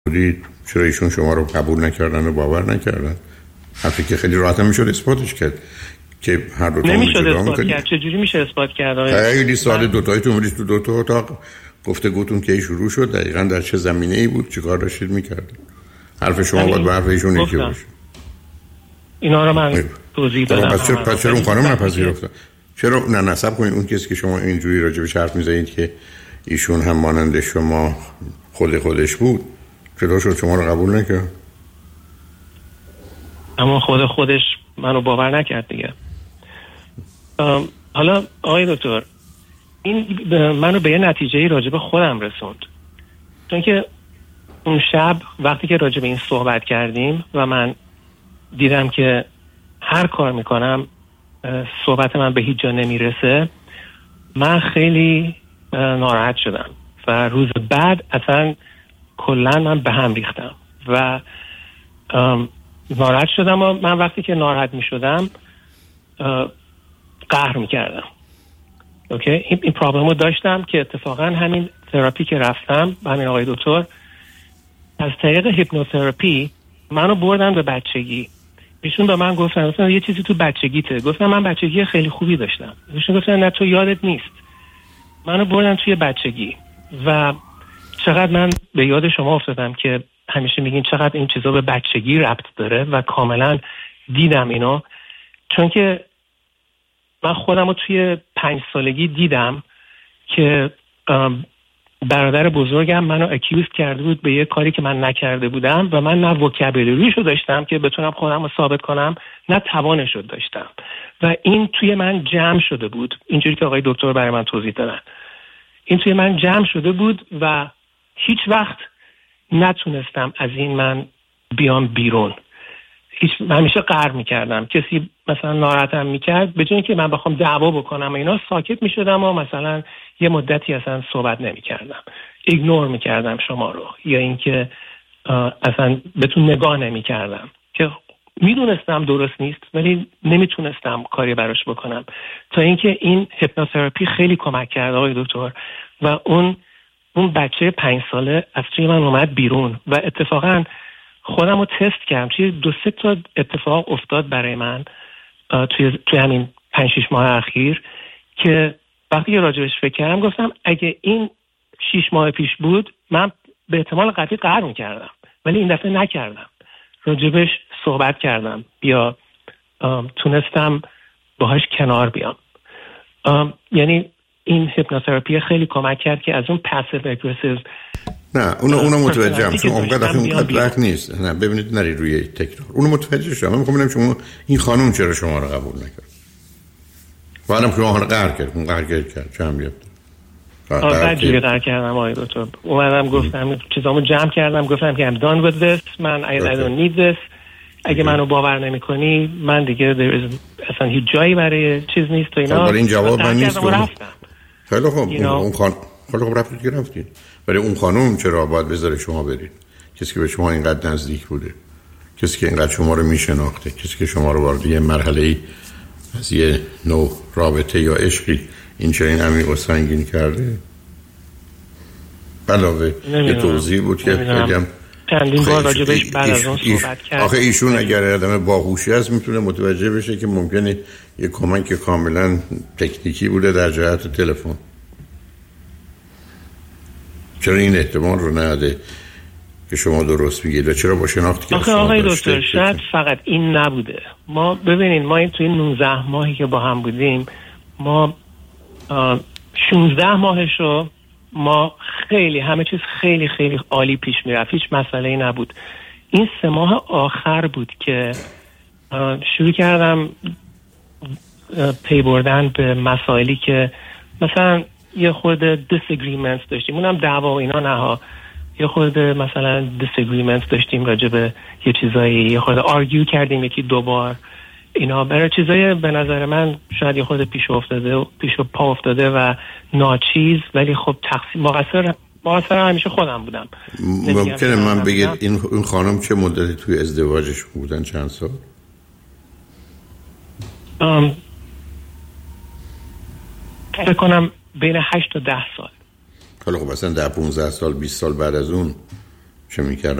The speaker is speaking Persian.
بودید چرا ایشون شما رو قبول نکردن و باور نکردن؟ حرفی که خیلی راحت میشد اثباتش کرد که هر دو تا نمیشد اثبات کرد. چجوری میشه اثبات کرد؟ خیلی ساده دوتایتون بودید تو دو تا اتاق، گفتگوتون که شروع شد دقیقاً در چه زمینه‌ای بود، چیکار داشتید می‌کردید؟ حرف شما باید به حرف ایشون یکی باشه. اینا رو من توضیح دادم. پس چرا اون خانم نپذیرفتن؟ چرا نه نصب کنید اون کسی که شما اینجوری راجع بهش حرف می‌زنید که ایشون هم مانند شما خودش بود، چرا شد شما رو قبول نکرد؟ اما خودش منو باور نکرد دیگه. حالا آقای دکتر، این منو به یه نتیجه‌ای راجع به خودم رسوند. چون که اون شب وقتی که راجع به این صحبت کردیم و من دیدم که هر کار میکنم صحبت من به هیچ جا نمیرسه، من خیلی ناراحت شدم و روز بعد اصلا کلا من به هم ریختم و ناراحت شدم و من وقتی که ناراحت میشدم قهر میکردم. اوکی، این پرابلم رو داشتم که اتفاقا همین تراپی که رفتم، همین آقای دکتر از طریق هیپنوتراپی منو بردن به بچگی. ایشون به من گفتن یه چیزی تو بچگیته. گفتم من بچگی خیلی خوبی داشتم. ایشون گفتن نه تو یادت نیست. منو بردن توی بچگی و چقدر من به یاد شما افتادم که همیشه میگین چقدر این چیزا به بچگی ربط داره و کاملا دیدم اینو، چون که من خودم رو توی 5 سالگی دیدم که برادر بزرگم منو اکیوز کرده بود به یه کاری که من نکرده بودم و من نه وکابولاریشو داشتم که بتونم خودم رو ثابت کنم، نه توانشو داشتم و این توی من جمع شده بود، اینجوری که آقای دکتر برای من توضیح دادن. این توی من جمع شده بود و هیچ وقت نتونستم از این من بیام بیرون. همیشه قهر میکردم. کسی مثلا ناراحتم میکرد، به جای اینکه من بخوام دعوا بکنم اینا، ساکت میشدم و مثلا یه مدتی اصلا صحبت نمیکردم، ایگنور میکردم شما رو، یا اینکه اصلا بهتون نگاه نمیکردم که میدونستم درست نیست ولی نمیتونستم کاری براش بکنم، تا اینکه این هیپنوتراپی خیلی کمک کرد آقای دکتر و اون بچه 5 ساله از توی من اومد بیرون و اتفاقا خودم رو تست کردم. توی 2-3 تا اتفاق افتاد برای من توی همین 5-6 ماه اخیر که وقتی راجبش فکر کردم گفتم اگه این 6 ماه پیش بود من به احتمال قطعی قهر می‌کردم، ولی این دفعه نکردم، راجبش صحبت کردم یا تونستم باهاش کنار بیام. یعنی این هیپنوتراپی خیلی کمک کرد که از اون پاسیو اگریسیو نه اونو متوجهم، چون اونقدر وقت نیست. نه ببینید نری روی تکرار. اونو متوجه شدم. من میخوام ببینم شما این خانم چرا شما رو قبول نکرد. بعدم شما رو قهر کرد. اون قهر کرد چم بیاد. قهر کردم آقای دکتر. اومدم گفتم چیزامو جمع کردم، گفتم که I'm done with this. من I don't need this. اگه منو باور نمی‌کنی من دیگه اصلا هیچ جایی برای چیز نیست و اینا. ولی این جواب من نیست. خیلی خوب. اون خانم خیلی خوب رفتید. ولی اون خانم چرا باید بذاره شما برید؟ کسی که به شما اینقدر نزدیک بوده، کسی که اینقدر شما رو میشناخته، کسی که شما رو وارد یه مرحله‌ای از یه نوع رابطه یا عشقی این چنین عمیق و سنگین کرده. علاوه یه توضیح بود که بگم چندین بار راجبش بعد از اون صحبت کرد. آخه ایشون اگر آدم باهوشی است میتونه متوجه بشه که ممکنه یه کمک کاملا تکنیکی بوده در جهت تلفن. چرا این احتمال رو نده که شما درست میگید و چرا با شناختی که آخه آقای دکتر شاید فقط این نبوده. ما ببینید ما این توی 19 ماهی که با هم بودیم، ما 16 ماهشو ما خیلی همه چیز خیلی خیلی عالی پیش میرفت، هیچ مسئله‌ای نبود. این 3 ماه آخر بود که شروع کردم پی بردن به مسائلی که مثلا یه خورده disagreements داشتیم، اونم دعوا و اینا نه ها، یه خورده مثلا disagreements داشتیم راجع به یه چیزایی، یه خورده argue کردیم 1-2 بار اینا، برای چیزایی به نظر من شاید یه خورده پیش و پا افتاده و ناچیز، ولی خب تقصیر مقصر همیشه خودم بودم. ممکنه من بگید این خانم چه مدتی توی ازدواجش بودن؟ چند سال؟ فکر کنم بین 8 تا 10 سال. حالا خب اصلا 10-15 سال 20 سال بعد از اون چه میکردم